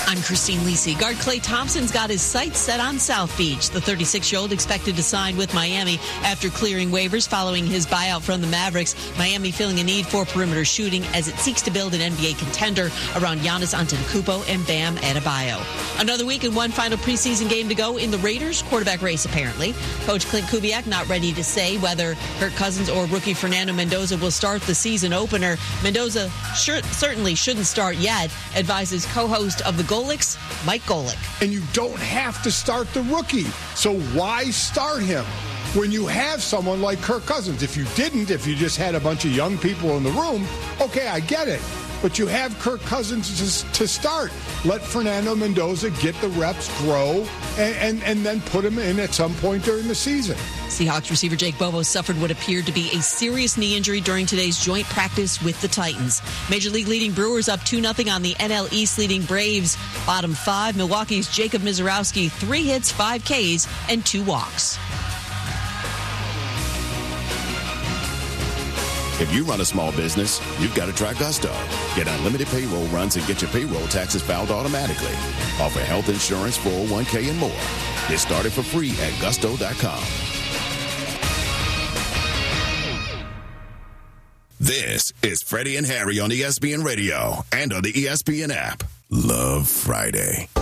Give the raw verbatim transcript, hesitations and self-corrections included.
I'm Christine Lisi. Guard Klay Thompson's got his sights set on South Beach. The thirty-six-year-old expected to sign with Miami after clearing waivers following his buyout from the Mavericks. Miami feeling a need for perimeter shooting as it seeks to build an N B A contender around Giannis Antetokounmpo and Bam Adebayo. Another week and one final preseason game to go in the Raiders quarterback race, apparently. Coach Clint Kubiak not ready to say whether Kirk Cousins or rookie Fernando Mendoza will start the season opener. Mendoza sure, certainly shouldn't start yet, advises co-host of the Golics, Mike Golick. And you don't have to start the rookie, so why start him when you have someone like Kirk Cousins? If you didn't, if you just had a bunch of young people in the room, okay, I get it. But you have Kirk Cousins to, to start. Let Fernando Mendoza get the reps, grow, and, and, and then put him in at some point during the season. Seahawks receiver Jake Bobo suffered what appeared to be a serious knee injury during today's joint practice with the Titans. Major League leading Brewers up two nothing on the N L East leading Braves. Bottom five, Milwaukee's Jacob Mizorowski, three hits, five Ks, and two walks. If you run a small business, you've got to try Gusto. Get unlimited payroll runs and get your payroll taxes filed automatically. Offer health insurance, four oh one k, and more. Get started for free at gusto dot com. This is Freddie and Harry on E S P N Radio and on the E S P N app. Love Friday.